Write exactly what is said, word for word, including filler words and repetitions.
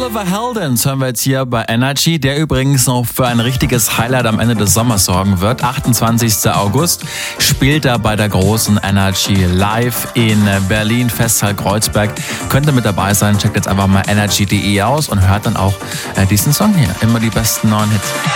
Oliver Heldens hören wir jetzt hier bei Energy, der übrigens noch für ein richtiges Highlight am Ende des Sommers sorgen wird. achtundzwanzigster August spielt er bei der großen Energy live in Berlin, Festsaal Kreuzberg. Könnt ihr mit dabei sein, checkt jetzt einfach mal energy punkt de aus und hört dann auch äh, diesen Song hier. Immer die besten neuen Hits.